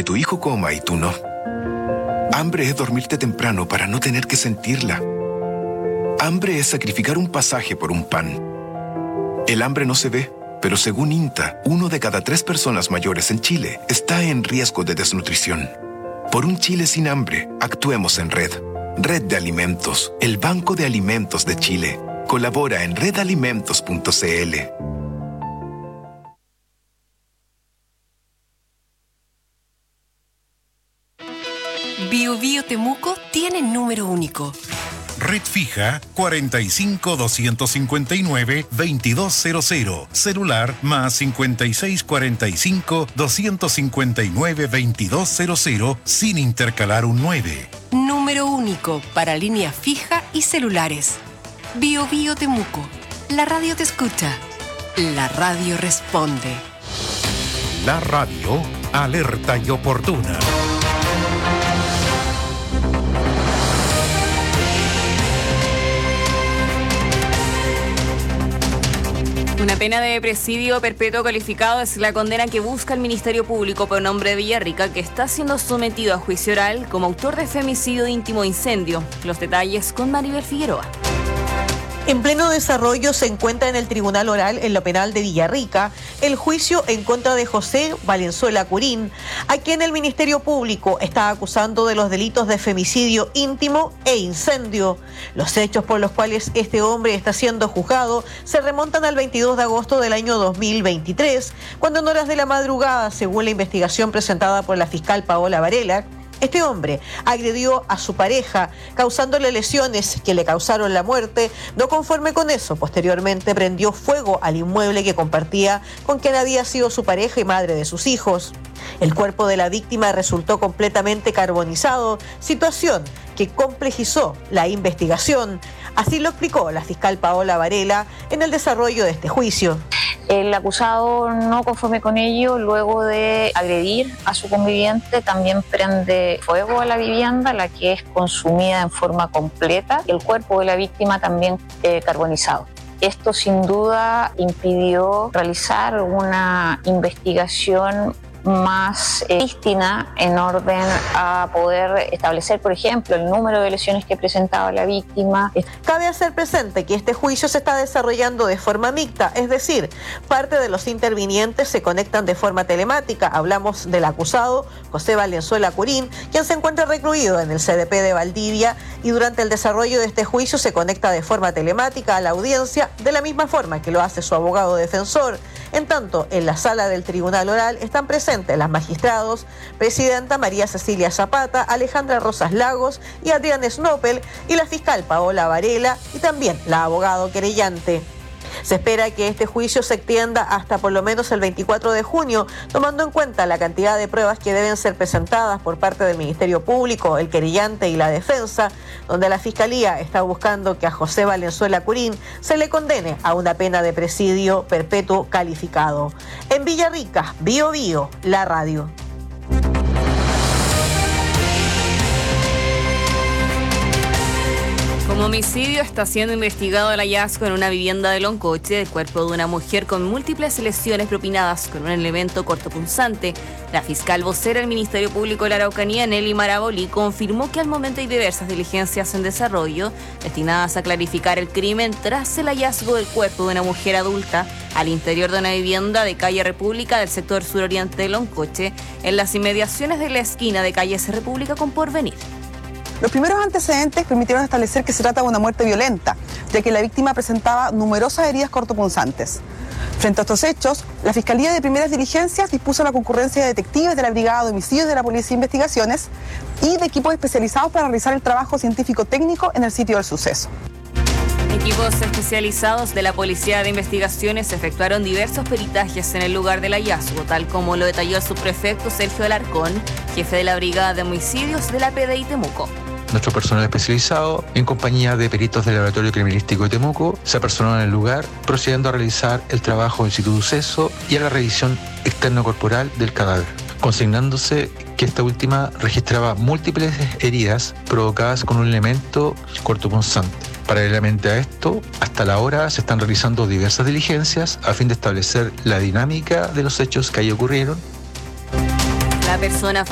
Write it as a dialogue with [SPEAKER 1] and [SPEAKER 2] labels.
[SPEAKER 1] que tu hijo coma y tú no. Hambre es dormirte temprano para no tener que sentirla. Hambre es sacrificar un pasaje por un pan. El hambre no se ve, pero según INTA, 1 de cada 3 personas mayores en Chile está en riesgo de desnutrición. Por un Chile sin hambre, actuemos en red. Red de Alimentos, el Banco de Alimentos de Chile. Colabora en redalimentos.cl.
[SPEAKER 2] Bio Bio Temuco tiene número único.
[SPEAKER 3] Red fija 45-259-2200. Celular más 5645-259-2200 sin intercalar un 9.
[SPEAKER 2] Número único para línea fija y celulares. Bio Bio Temuco. La radio te escucha. La radio responde.
[SPEAKER 3] La radio alerta y oportuna.
[SPEAKER 4] Una pena de presidio perpetuo calificado es la condena que busca el Ministerio Público por un hombre de Villarrica que está siendo sometido a juicio oral como autor de femicidio íntimo e incendio. Los detalles con Maribel Figueroa.
[SPEAKER 5] En pleno desarrollo se encuentra en el Tribunal Oral en lo penal de Villarrica el juicio en contra de José Valenzuela Curín, a quien el Ministerio Público está acusando de los delitos de femicidio íntimo e incendio. Los hechos por los cuales este hombre está siendo juzgado se remontan al 22 de agosto del año 2023, cuando en horas de la madrugada, según la investigación presentada por la fiscal Paola Varela, este hombre agredió a su pareja, causándole lesiones que le causaron la muerte. No conforme con eso, posteriormente prendió fuego al inmueble que compartía con quien había sido su pareja y madre de sus hijos. El cuerpo de la víctima resultó completamente carbonizado, situación que complejizó la investigación. Así lo explicó la fiscal Paola Varela en el desarrollo de este juicio.
[SPEAKER 6] El acusado, no conforme con ello, luego de agredir a su conviviente, también prende fuego a la vivienda, la que es consumida en forma completa, y el cuerpo de la víctima también carbonizado. Esto sin duda impidió realizar una investigación más prístina en orden a poder establecer, por ejemplo, el número de lesiones que presentaba la víctima.
[SPEAKER 5] Cabe hacer presente que este juicio se está desarrollando de forma mixta, es decir, parte de los intervinientes se conectan de forma telemática. Hablamos del acusado, José Valenzuela Curín, quien se encuentra recluido en el CDP de Valdivia, y durante el desarrollo de este juicio se conecta de forma telemática a la audiencia, de la misma forma que lo hace su abogado defensor. En tanto, en la sala del Tribunal Oral están presentes las magistrados, presidenta María Cecilia Zapata, Alejandra Rosas Lagos y Adrián Snopel, y la fiscal Paola Varela y también la abogado querellante. Se espera que este juicio se extienda hasta por lo menos el 24 de junio, tomando en cuenta la cantidad de pruebas que deben ser presentadas por parte del Ministerio Público, el querellante y la defensa, donde la Fiscalía está buscando que a José Valenzuela Curín se le condene a una pena de presidio perpetuo calificado. En Villarrica, Bio Bio, la radio.
[SPEAKER 4] Como homicidio está siendo investigado el hallazgo en una vivienda de Loncoche del cuerpo de una mujer con múltiples lesiones propinadas con un elemento cortopunzante. La fiscal vocera del Ministerio Público de la Araucanía, Nelly Maraboli, confirmó que al momento hay diversas diligencias en desarrollo destinadas a clarificar el crimen tras el hallazgo del cuerpo de una mujer adulta al interior de una vivienda de calle República del sector suroriente de Loncoche, en las inmediaciones de la esquina de calles República con Porvenir.
[SPEAKER 7] Los primeros antecedentes permitieron establecer que se trata de una muerte violenta, ya que la víctima presentaba numerosas heridas cortopunzantes. Frente a estos hechos, la Fiscalía de Primeras Diligencias dispuso la concurrencia de detectives de la Brigada de Homicidios de la Policía de Investigaciones y de equipos especializados para realizar el trabajo científico-técnico en el sitio del suceso.
[SPEAKER 4] Equipos especializados de la Policía de Investigaciones efectuaron diversos peritajes en el lugar del hallazgo, tal como lo detalló el subprefecto Sergio Alarcón, jefe de la Brigada de Homicidios de la PDI Temuco.
[SPEAKER 8] Nuestro personal especializado, en compañía de peritos del Laboratorio Criminalístico de Temuco, se apersonó en el lugar, procediendo a realizar el trabajo en situ de suceso y a la revisión externo-corporal del cadáver, consignándose que esta última registraba múltiples heridas provocadas con un elemento cortopunzante. Paralelamente a esto, hasta la hora se están realizando diversas diligencias a fin de establecer la dinámica de los hechos que ahí ocurrieron.
[SPEAKER 4] La persona